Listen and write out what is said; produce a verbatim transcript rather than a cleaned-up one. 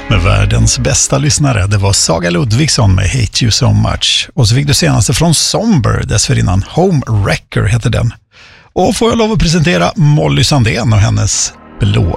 Med världens bästa lyssnare, det var Saga Ludvigsson med Hate You So Much. Och så fick du senaste från Somber, dessförinnan Home Wrecker heter den. Och får jag lov att presentera Molly Sandén och hennes Blå